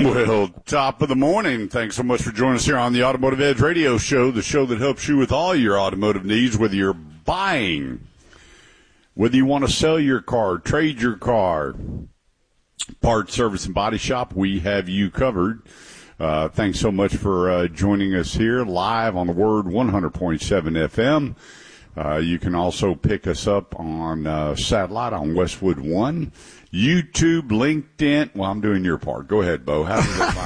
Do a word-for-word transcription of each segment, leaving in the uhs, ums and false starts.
Well, top of the morning. Thanks so much for joining us here on the Automotive Edge Radio Show, the show that helps you with all your automotive needs, whether you're buying, whether you want to sell your car, trade your car, parts, service, and body shop, we have you covered. Uh, thanks so much for uh, joining us here live on the Word one hundred point seven F M. Uh, you can also pick us up on uh, satellite on Westwood One, YouTube, LinkedIn. Well, I'm doing your part. Go ahead, Bo. How does it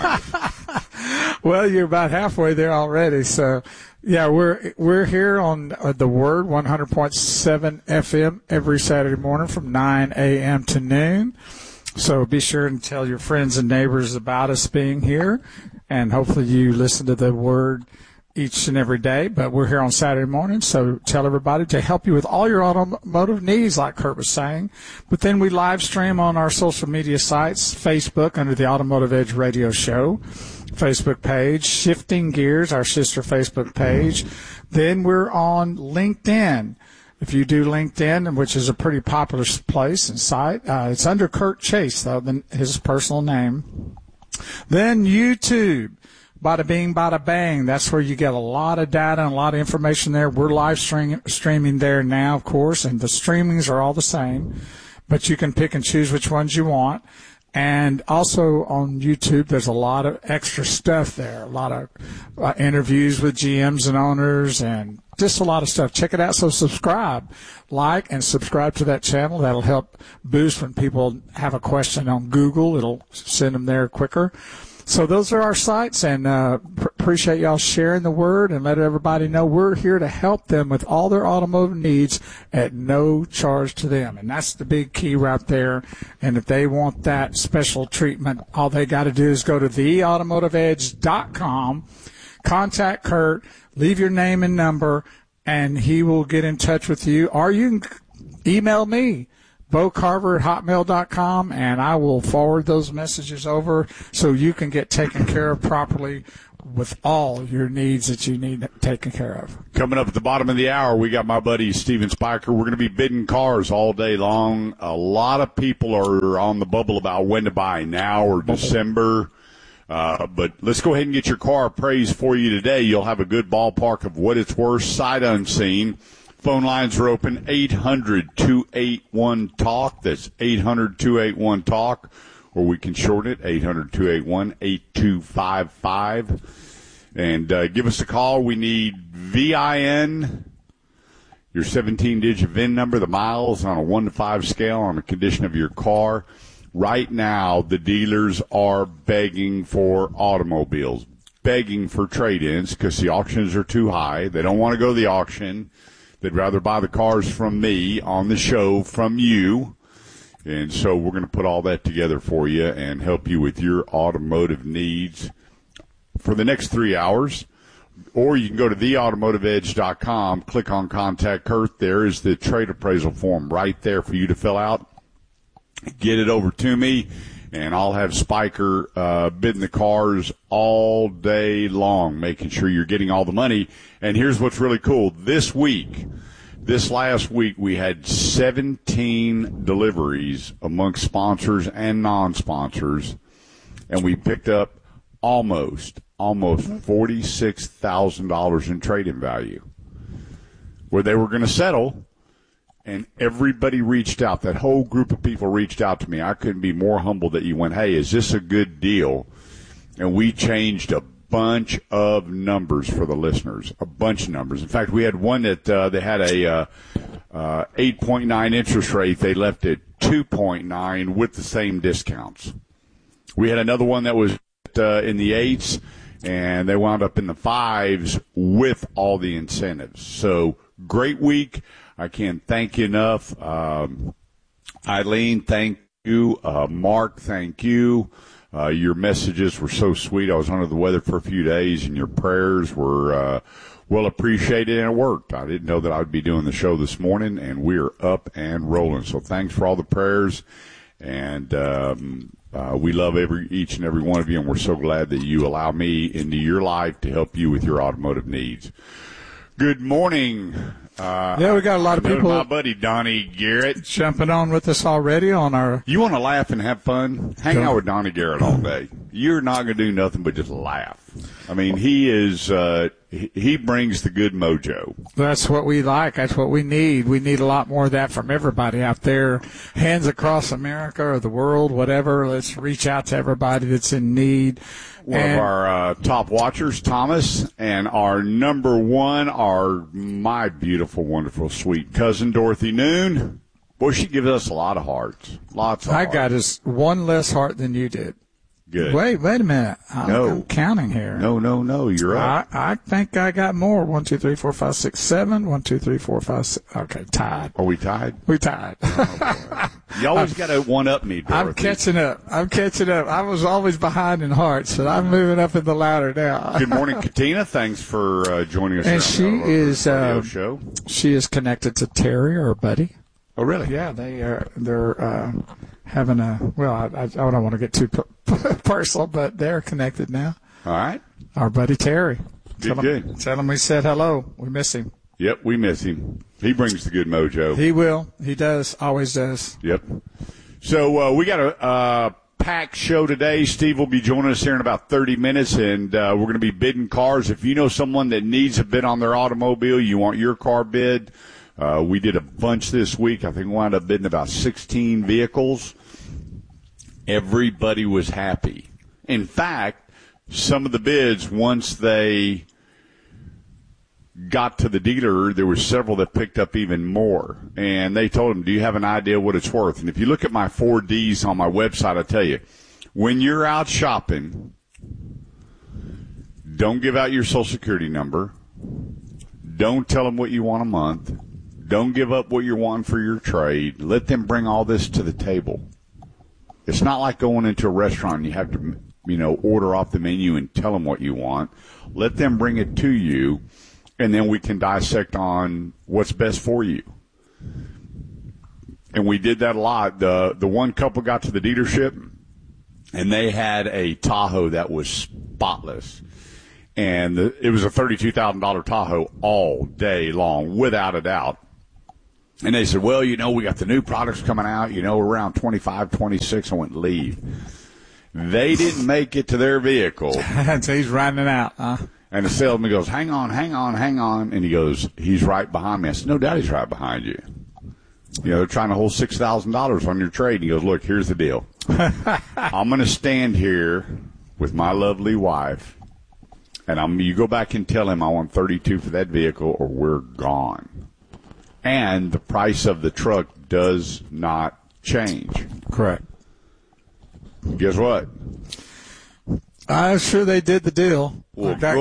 find? Well, you're about halfway there already. So, yeah, we're we're here on uh, the Word one hundred point seven F M every Saturday morning from nine a.m. to noon. So be sure and tell your friends and neighbors about us being here, and hopefully you listen to the Word each and every day. But we're here on Saturday morning, so tell everybody to help you with all your automotive needs, like Kurt was saying. But then we live stream on our social media sites, Facebook under the Automotive Edge Radio Show Facebook page, Shifting Gears, our sister Facebook page. Then we're on LinkedIn. If you do LinkedIn, which is a pretty popular place and site, uh, it's under Kurt Chase, though, the, his personal name. Then YouTube. Bada bing, bada bang. That's where you get a lot of data and a lot of information there. We're live stream, streaming there now, of course, and the streamings are all the same, but you can pick and choose which ones you want. And also on YouTube, there's a lot of extra stuff there, a lot of uh, interviews with G Ms and owners and just a lot of stuff. Check it out. So subscribe, like, and subscribe to that channel. That'll help boost when people have a question on Google. It'll send them there quicker. So those are our sites, and uh, pr- appreciate y'all sharing the word and let everybody know we're here to help them with all their automotive needs at no charge to them. And that's the big key right there. And if they want that special treatment, all they got to do is go to the automotive edge dot com, contact Kurt, leave your name and number, and he will get in touch with you. Or you can email me, Bo Carver at hotmail dot com, and I will forward those messages over so you can get taken care of properly with all your needs that you need taken care of. Coming up at the bottom of the hour, we got my buddy Steven Spiker. We're going to be bidding cars all day long. A lot of people are on the bubble about when to buy, now or December. Uh, but let's go ahead and get your car appraised for you today. You'll have a good ballpark of what it's worth, sight unseen. Phone lines are open, eight hundred, two eight one, talk. That's eight hundred, two eight one, talk. Or we can shorten it, eight hundred, two eight one, eight two five five. And uh, give us a call. We need V I N, your seventeen-digit V I N number, the miles on a one to five scale on the condition of your car. Right now, the dealers are begging for automobiles, begging for trade-ins because the auctions are too high. They don't want to go to the auction. They'd rather buy the cars from me on the show from you. And so we're going to put all that together for you and help you with your automotive needs for the next three hours. Or you can go to the automotive edge dot com, click on Contact Kurt. There is the trade appraisal form right there for you to fill out. Get it over to me, and I'll have Spiker uh, bidding the cars all day long, making sure you're getting all the money. And here's what's really cool. This week, this last week, we had seventeen deliveries amongst sponsors and non-sponsors, and we picked up almost, almost forty-six thousand dollars in trade-in value, where they were going to settle. And everybody reached out. That whole group of people reached out to me. I couldn't be more humbled that you went, hey, is this a good deal? And we changed a bunch of numbers for the listeners, a bunch of numbers. In fact, we had one that uh, they had a uh, uh, eight point nine interest rate. They left it two point nine with the same discounts. We had another one that was uh, in the eights, and they wound up in the fives with all the incentives. So great week. I can't thank you enough. Um, Eileen, thank you. Uh, Mark, thank you. Uh, your messages were so sweet. I was under the weather for a few days, and your prayers were uh, well appreciated, and it worked. I didn't know that I would be doing the show this morning, and we're up and rolling. So thanks for all the prayers, and um, uh, we love every each and every one of you, and we're so glad that you allow me into your life to help you with your automotive needs. Good morning. Uh, yeah, we got a lot of people. My buddy Donnie Garrett jumping on with us already on our. You want to laugh and have fun? Hang Go. out with Donnie Garrett all day. You're not going to do nothing but just laugh. I mean, he is. Uh, he, he brings the good mojo. That's what we like. That's what we need. We need a lot more of that from everybody out there. Hands across America or the world, whatever. Let's reach out to everybody that's in need. One and, of our uh, top watchers, Thomas, and our number one, our my beautiful, wonderful, sweet cousin, Dorothy Noon. Boy, she gives us a lot of hearts. Lots of I hearts. got us one less heart than you did. Good. Wait, wait a minute. I'm, No. I'm counting here. No, no, no. You're up. I, I think I got more. One, two, three, four, five, six, seven. One, two, three, four, five, six. Okay, tied. Are we tied? We tied. Oh, you always got to one-up me, Dorothy. I'm catching up. I'm catching up. I was always behind in hearts, but I'm moving up in the ladder now. Good morning, Katina. Thanks for uh, joining us. And here she on the is radio uh, show. She is connected to Terry, our buddy. Oh, really? Yeah, they are. They're uh, having a. Well, I, I don't want to get too personal, but they're connected now. All right. Our buddy Terry. Good, tell good. Him, tell him we said hello. We miss him. Yep, we miss him. He brings the good mojo. He will. He does. Always does. Yep. So uh, we got a uh, packed show today. Steve will be joining us here in about thirty minutes, and uh, we're going to be bidding cars. If you know someone that needs a bid on their automobile, you want your car bid, uh, we did a bunch this week. I think we wound up bidding about sixteen vehicles. Everybody was happy. In fact, some of the bids, once they got to the dealer, there were several that picked up even more. And they told him, do you have an idea what it's worth? And if you look at my four Ds on my website, I tell you, when you're out shopping, don't give out your Social Security number. Don't tell them what you want a month. Don't give up what you're wanting for your trade. Let them bring all this to the table. It's not like going into a restaurant and you have to, you know, order off the menu and tell them what you want. Let them bring it to you, and then we can dissect on what's best for you. And we did that a lot. The the one couple got to the dealership, and they had a Tahoe that was spotless. And the, it was a thirty-two thousand dollars Tahoe all day long, without a doubt. And they said, well, you know, we got the new products coming out, you know, around twenty-five, twenty-six. I went, leave. They didn't make it to their vehicle. So he's riding it out, huh? And the salesman goes, hang on, hang on, hang on. And he goes, he's right behind me. I said, no doubt he's right behind you. You know, they're trying to hold six thousand dollars on your trade. And he goes, look, here's the deal. I'm going to stand here with my lovely wife, and I'm. you go back and tell him I want thirty-two for that vehicle or we're gone. And the price of the truck does not change. Correct. Guess what? I'm sure they did the deal. Well, That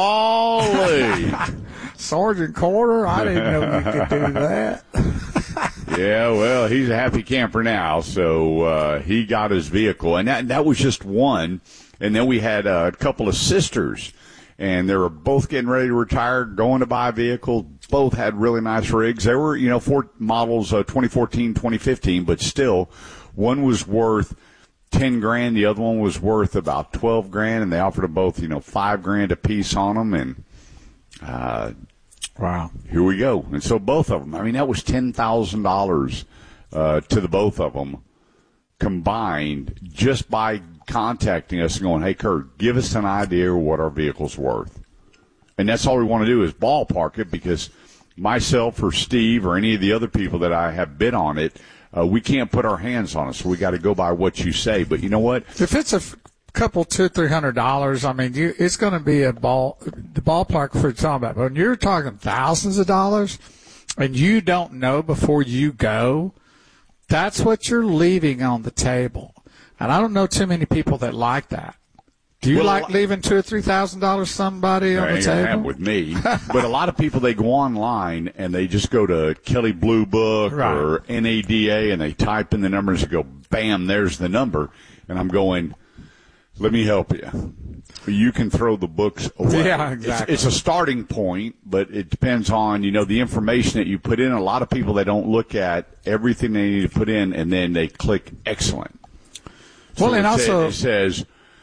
golly. Sergeant Corder, I didn't know you could do that. Yeah, well, he's a happy camper now, so uh, he got his vehicle. And that, that was just one. And then we had a couple of sisters, and they were both getting ready to retire, going to buy a vehicle. Both had really nice rigs. They were, you know, four models, uh, twenty fourteen, twenty fifteen, but still, one was worth ten grand. The other one was worth about twelve grand, and they offered them both, you know, five grand a piece on them. And uh, wow, here we go. And so both of them. I mean, that was ten thousand dollars uh, to the both of them combined just by contacting us and going, hey, Kurt, give us an idea of what our vehicle's worth. And that's all we want to do is ballpark it, because myself or Steve or any of the other people that I have bid on it, uh, we can't put our hands on it, so we got to go by what you say. But you know what? If it's a f- couple, two, three hundred dollars, I mean, you, it's going to be a ball, the ballpark for talking about. But when you're talking thousands of dollars, and you don't know before you go, that's what you're leaving on the table. And I don't know too many people that like that. Do you well, like leaving two or three thousand dollars somebody on the ain't gonna table? happen with me. But a lot of people, they go online and they just go to Kelley Blue Book right. or N A D A and they type in the numbers and go, bam, there's the number. And I'm going, let me help you. You can throw the books away. Yeah, exactly. It's, it's a starting point, but it depends on, you know, the information that you put in. A lot of people, they don't look at everything they need to put in and then they click excellent. Well, so and it also it says,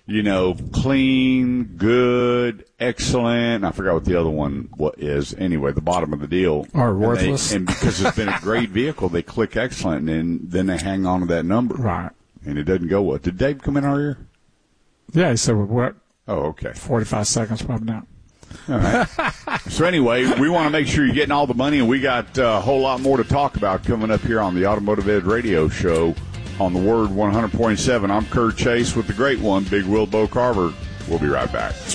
you know, clean, good, excellent. I forgot what the other one what is. Anyway, the bottom of the deal. Or and worthless. They, and because it's been a great vehicle, they click excellent, and then they hang on to that number. Right. And it doesn't go what? Did Dave come in our ear? Yeah, he said, what? Oh, okay. forty-five seconds, probably not. All right. So anyway, we want to make sure you're getting all the money, and we got uh, a whole lot more to talk about coming up here on the Automotive Ed Radio Show on the Word one hundred point seven. I'm Kurt Chase with the great one, Big Will Bo Carver. We'll be right back.